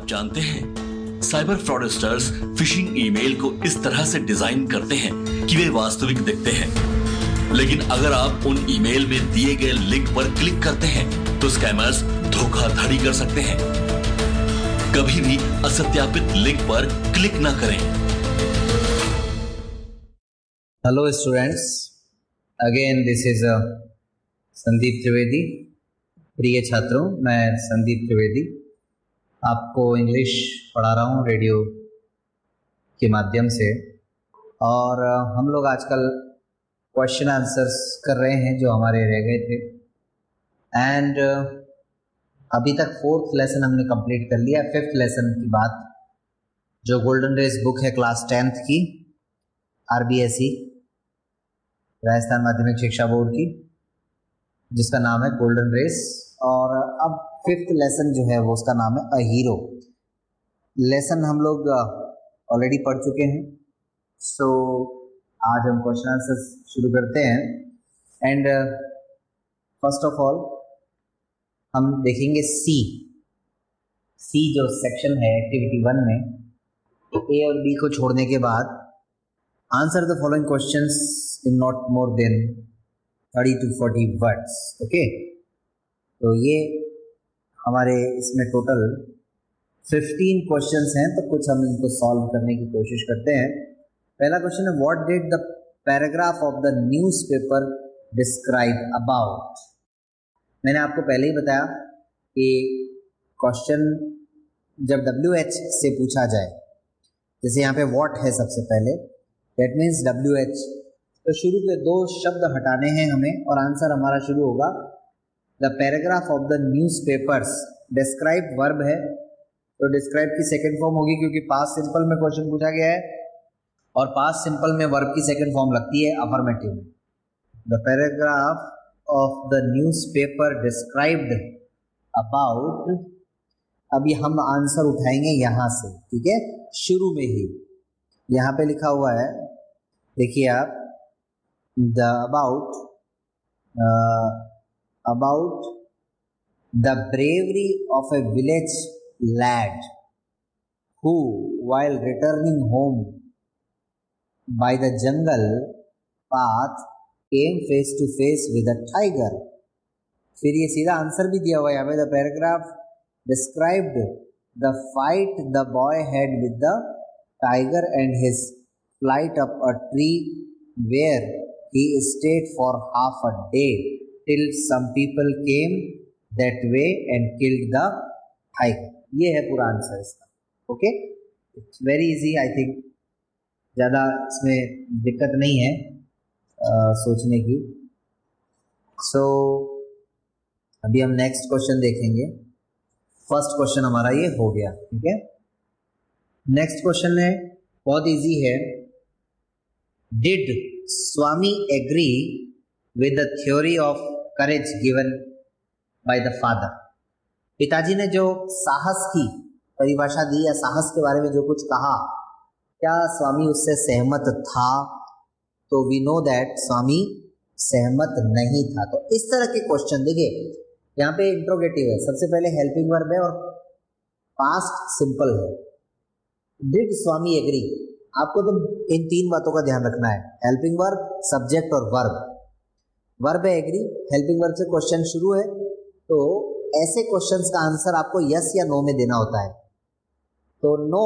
जानते हैं cyber fraudsters phishing email को इस तरह से डिजाइन करते हैं कि वे वास्तविक दिखते हैं, लेकिन अगर आप उन ईमेल में दिए गए लिंक पर क्लिक करते हैं तो स्कैमर्स धोखाधड़ी कर सकते हैं। कभी भी असत्यापित लिंक पर क्लिक ना करें। Hello students, again this is Sandeep Trivedi. प्रिय छात्रों, मैं संदीप त्रिवेदी आपको इंग्लिश पढ़ा रहा हूँ रेडियो के माध्यम से। और हम लोग आजकल क्वेश्चन आंसर्स कर रहे हैं जो हमारे रह गए थे। एंड अभी तक 4th लेसन हमने कंप्लीट कर लिया। 5th लेसन की बात जो गोल्डन रेस बुक है क्लास 10th की, RBSE राजस्थान माध्यमिक शिक्षा बोर्ड की, जिसका नाम है गोल्डन रेस। और अब 5th लेसन जो है वो उसका नाम है अ हीरो। लेसन हम लोग ऑलरेडी पढ़ चुके हैं। सो आज हम क्वेश्चन आंसर शुरू करते हैं। एंड फर्स्ट ऑफ ऑल हम देखेंगे सी जो सेक्शन है एक्टिविटी 1 में, ए और बी को छोड़ने के बाद answer the following questions in not more than 30 to 40 words. Okay, तो ये हमारे इसमें टोटल 15 क्वेश्चंस हैं, तो कुछ हम इनको सॉल्व करने की कोशिश करते हैं। पहला क्वेश्चन है, what did the paragraph of the newspaper describe about. मैंने आपको पहले ही बताया कि क्वेश्चन जब WH से पूछा जाए, जैसे यहाँ पे व्हाट है सबसे पहले, दैट मीन्स WH, तो शुरू के 2 शब्द हटाने हैं हमें और आंसर हमारा शुरू होगा the paragraph of the newspapers. Describe verb है तो डिस्क्राइब की सेकंड फॉर्म होगी, क्योंकि पास्ट सिंपल में क्वेश्चन पूछा गया है और पास्ट सिंपल में वर्ब की सेकंड फॉर्म लगती है अफर्मेटिव में। The paragraph of the newspaper described about. अभी हम आंसर उठाएंगे यहां से, ठीक है, शुरू में ही यहां पे लिखा हुआ है, देखिए आप, the about the bravery of a village lad who, while returning home by the jungle path, came face to face with a tiger। फिर ये सीधा आंसर भी दिया हुआ है यहाँ पे, the paragraph described the fight the boy had with the tiger and his flight up a tree where he stayed for half a day till some people came that way and killed the tiger। ये है पूरा answer इसका। Okay, it's very easy, I think ज़्यादा इसमें दिक्कत नहीं है सोचने की। सो अभी हम नेक्स्ट क्वेश्चन देखेंगे। फर्स्ट क्वेश्चन हमारा ये हो गया, ठीक है। नेक्स्ट क्वेश्चन है, बहुत इजी है, did Swami agree with the theory of courage given by the father. पिताजी ने जो साहस की परिभाषा दी या साहस के बारे में जो कुछ कहा, क्या स्वामी उससे सहमत था? तो वी नो दैट स्वामी सहमत नहीं था। तो इस तरह के क्वेश्चन देखिए, यहाँ पे इंट्रोगेटिव है, सबसे पहले हेल्पिंग वर्ब है और पास्ट सिंपल है। डिड स्वामी एग्री, आपको तो इन 3 बातों का ध्यान रखना है, हेल्पिंग वर्ब, सब्जेक्ट और वर्ब। वर्ब है एग्री, हेल्पिंग वर्ब से क्वेश्चन शुरू है, तो ऐसे क्वेश्चंस का आंसर आपको यस या नो में देना होता है। तो नो,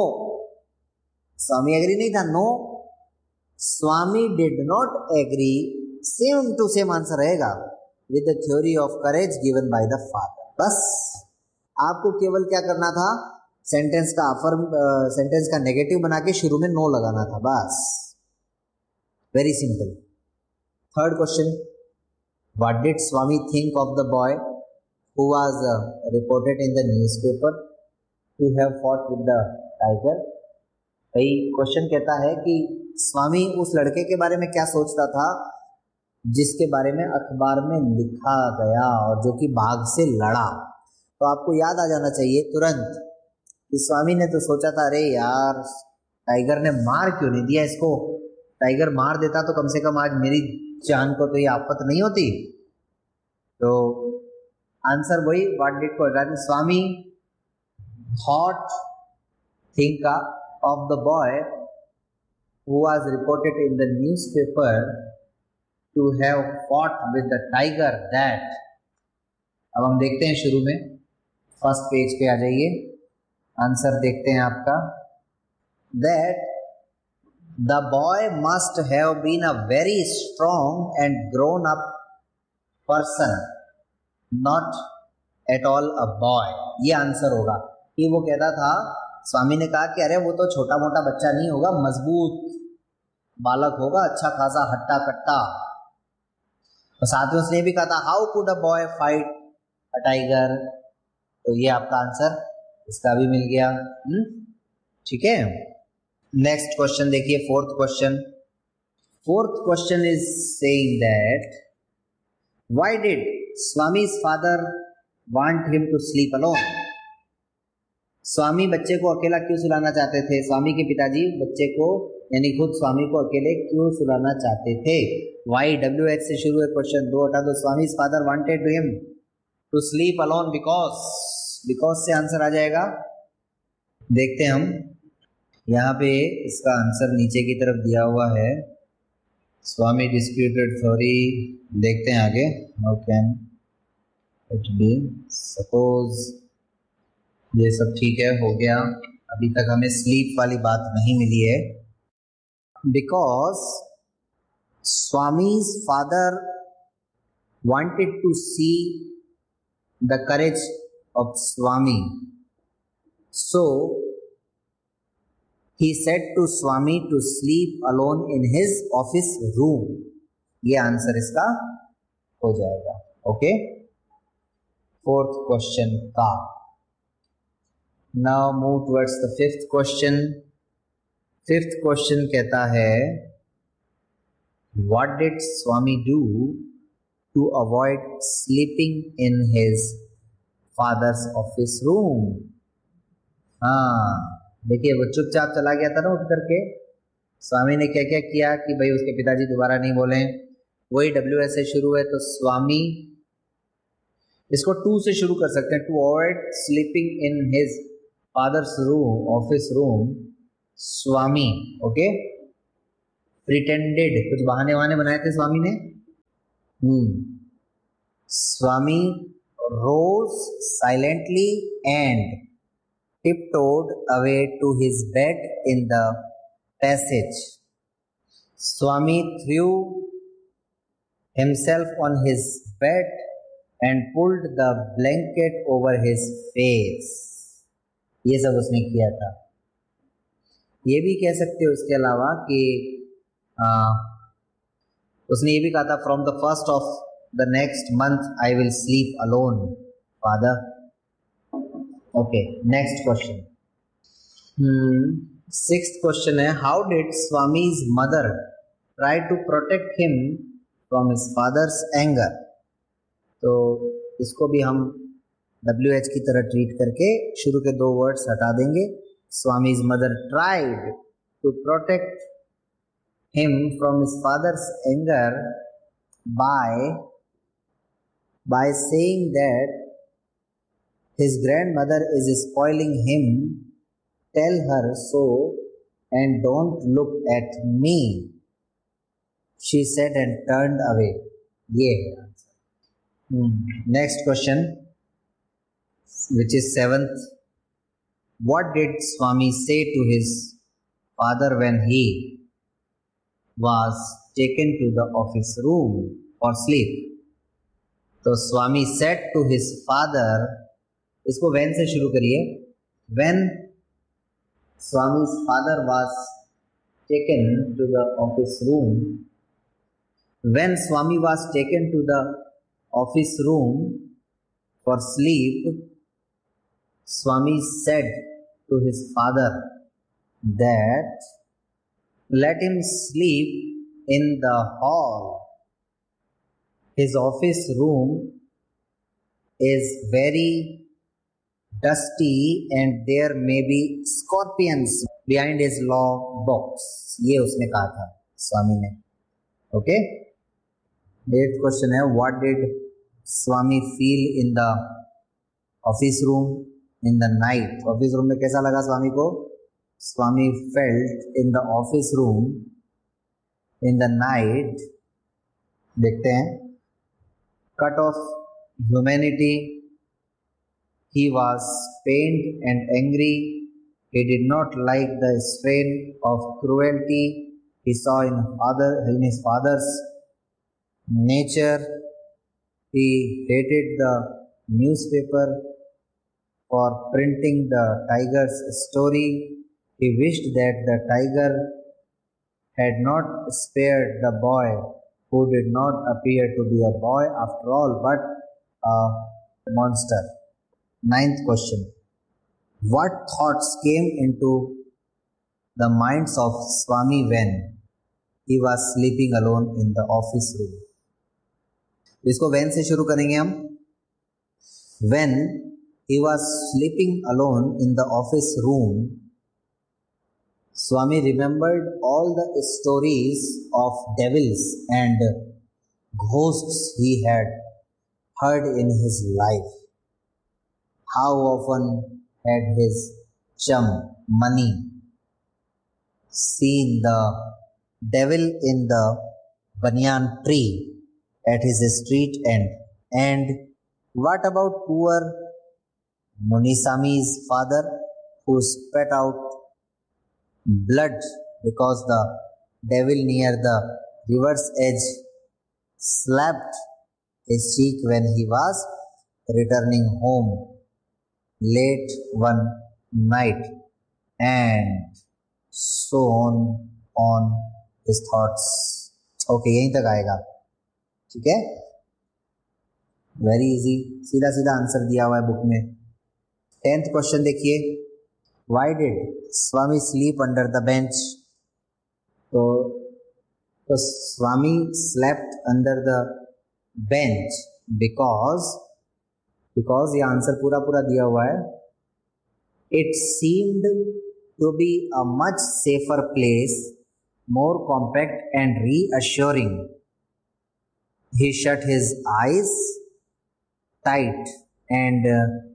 स्वामी एग्री नहीं था, no Swami did not agree, same to same answer रहेगा with the theory of courage given by the father. बस आपको केवल क्या करना था, सेंटेंस का नेगेटिव बना के शुरू में नो लगाना था, बस, very simple. Third question, what did Swami think of the boy who was reported in the newspaper to have fought with the tiger. भाई क्वेश्चन कहता है कि स्वामी उस लड़के के बारे में क्या सोचता था जिसके बारे में अखबार में लिखा गया और जो कि बाघ से लड़ा। तो आपको याद आ जाना चाहिए तुरंत कि स्वामी ने तो सोचा था, अरे यार टाइगर ने मार क्यों नहीं दिया इसको, टाइगर मार देता तो कम से कम आज मेरी जान को तो ये आफत नहीं होती। तो आंसर वही व्हाट डिड को हटा दें, स्वामी thought Think of the boy who was reported in the newspaper to have fought with the tiger that. अब हम देखते हैं शुरू में, फर्स्ट पेज पे आ जाइए, आंसर देखते हैं आपका. That the boy must have been a very strong and grown up person, not at all a boy. ये आंसर होगा कि वो कहता था, स्वामी ने कहा कि अरे वो तो छोटा मोटा बच्चा नहीं होगा, मजबूत बालक होगा, अच्छा खासा हट्टा कट्टा. और साथ में उसने भी कहा था, how could a boy fight a tiger. तो ये आपका आंसर इसका भी मिल गया. ठीक है. नेक्स्ट क्वेश्चन देखिए, fourth question. Fourth question is saying that why did स्वामी's father want him to sleep alone. स्वामी बच्चे को अकेला क्यों सुलाना चाहते थे? स्वामी के पिताजी बच्चे को यानी खुद स्वामी को अकेले क्यों सुलाना चाहते थे? वाई, WH से शुरू है क्वेश्चन, दो हटा दो. स्वामी's father wanted him to sleep alone because से आंसर आ जाएगा. देखते हैं हम, यहाँ पे इसका आंसर नीचे की तरफ दिया हुआ है. स्वामी डिस्प्यूटेड थ्योरी, देखते हैं आगे. How can it be, suppose ये सब ठीक है, हो गया. अभी तक हमें स्लीप वाली बात नहीं मिली है. Because स्वामी's father wanted to see the courage of Swami, so he said to Swami to sleep alone in his office room. ये आंसर इसका हो जाएगा. ओके, फोर्थ क्वेश्चन का. Now move towards the fifth question. Fifth question कहता है, what did Swami do to avoid sleeping in his father's office room? हाँ, देखिए वो चुपचाप चला गया था ना उठ करके. स्वामी ने क्या क्या किया कि भाई उसके पिताजी दोबारा नहीं बोले. वही WS से शुरू है, तो स्वामी, इसको टू से शुरू कर सकते हैं. To avoid sleeping in his father's room, office room, Swami. Okay, pretended, कुछ बहाने वहाने बनाए थे स्वामी ने. स्वामी रोज silently and tiptoed away to his bed in the passage. Swami threw himself on his bed and pulled the blanket over his face. ये सब उसने किया था. ये भी कह सकते हो इसके अलावा कि उसने ये भी कहा था, from the first of the next month I will sleep alone father. Okay, next question. Sixth question है, how did स्वामी's mother try to protect him from his father's anger. तो इसको भी हम WH की तरह ट्रीट करके शुरू के दो वर्ड्स हटा देंगे. स्वामी's mother tried to protect him from his father's anger by saying that his grandmother is spoiling him. Tell her so and don't look at me, she said and turned away. ये है answer. Next question, which is seventh. What did Swami say to his father when he was taken to the office room for sleep? तो स्वामी said to his father, इसको when से शुरू करिए. When Swami's father was taken to the office room, when Swami was taken to the office room for sleep, Swami said to his father that let him sleep in the hall. His office room is very dusty and there may be scorpions behind his law box. ये उसने कहा था स्वामी ने. Okay, eight question है, what did Swami feel in the office room in the night. Office room में कैसा लगा स्वामी को Swami felt in the office room in the night. देखते हैं, cut off humanity. He was pained and angry. He did not like the strain of cruelty he saw in his father's nature. He hated the newspaper for printing the tiger's story. He wished that the tiger had not spared the boy, who did not appear to be a boy after all, but a monster. 9th question. What thoughts came into the minds of Swami when he was sleeping alone in the office room? इसको when से शुरू करेंगे हम. When he was sleeping alone in the office room, Swami remembered all the stories of devils and ghosts he had heard in his life. How often had his chum Mani seen the devil in the banyan tree at his street end? And what about poor Munisami's father, who spat out blood because the devil near the river's edge slapped his cheek when he was returning home late one night, and so on his thoughts. Okay, यहीं तक आएगा, ठीक है. Very easy, सीधा सीधा answer दिया हुआ है बुक में. 10th क्वेश्चन देखिए. Why did Swami sleep under the bench? तो Swami slept under the bench because ये आंसर पूरा दिया हुआ है. It seemed to be a much safer place, more compact and reassuring. He shut his eyes tight and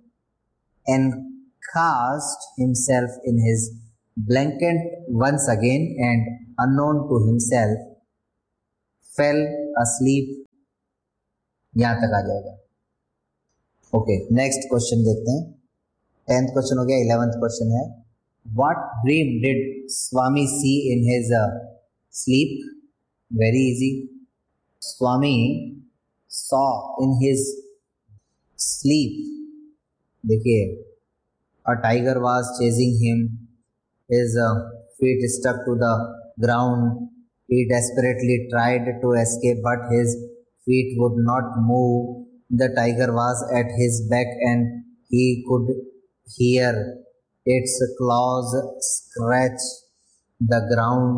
cast himself in his blanket once again, and unknown to himself fell asleep. यहाँ तक आ जाएगा. Okay, next question देखते हैं. 10th question हो गया. 11th question है, what dream did Swami see in his sleep? Very easy. Swami saw in his sleep, देखिए, a tiger was chasing him. His feet stuck to the ground. He desperately tried to escape, but his feet would not move. The tiger was at his back, and he could hear its claws scratch the ground,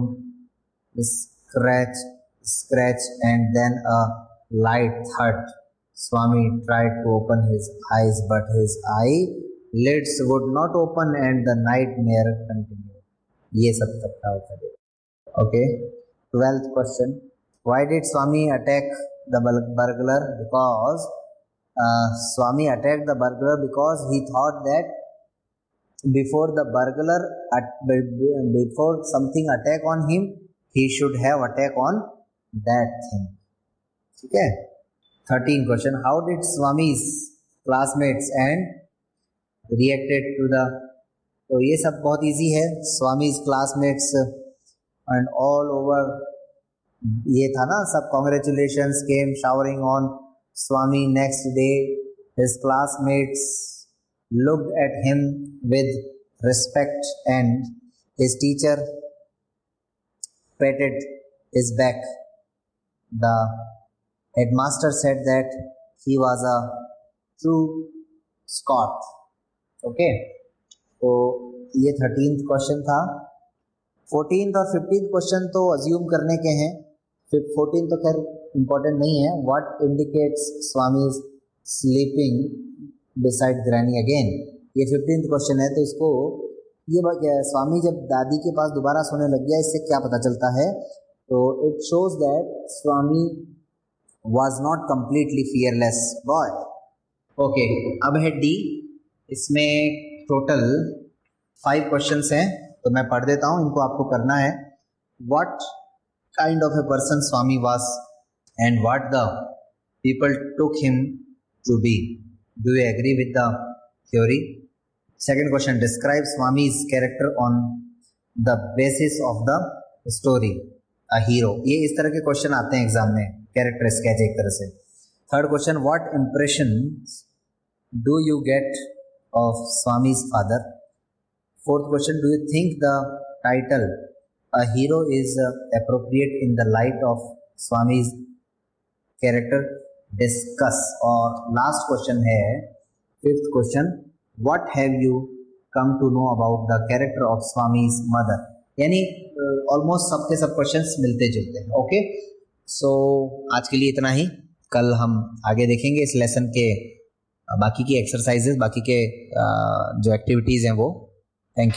scratch, and then a light thud. Swami tried to open his eyes, but his eyelids would not open, and the nightmare continued. ये सब तब था होता है. Okay. 12th question. Why did Swami attack the burglar? Because Swami attacked the burglar because he thought that before something attack on him, he should have attack on that thing. ठीक है. 13th question. How did Swami's classmates and reacted to the? तो ये सब बहुत easy है. Swami's classmates and all over, ये था ना सब, congratulations came showering on Swami. Next day his classmates looked at him with respect, and his teacher patted his back. The headmaster said that he was a true Scot. Okay, तो ये 13th question था. 14th और 15th question तो assume करने के हैं. 14th तो खैर इम्पोर्टेंट नहीं है. What indicates Swami's sleeping beside Granny again? ये 15th क्वेश्चन है. तो इसको ये स्वामी जब दादी के पास दोबारा सोने लग गया, इससे क्या पता चलता है? तो it shows that Swami was not completely fearless boy. Okay, अब है D. इसमें टोटल 5 क्वेश्चंस हैं. तो मैं पढ़ देता हूं, इनको आपको करना है. What kind of a person Swami was and what the people took him to be. Do you agree with the theory? Second question, describe Swami's character on the basis of the story. A hero. ये इस तरह के question आते हैं exam में, character sketch एक तरह से. Third question, what impression do you get of Swami's father. Fourth question, do you think the title a hero is appropriate in the light of Swami's character. Discuss. और लास्ट क्वेश्चन है fifth question, what have you come to know about the character of Swami's mother. यानी almost सबके सब questions मिलते जुलते हैं. Okay, सो आज के लिए इतना ही. कल हम आगे देखेंगे इस लेसन के बाकी की एक्सरसाइजेस, बाकी के जो एक्टिविटीज़ हैं वो.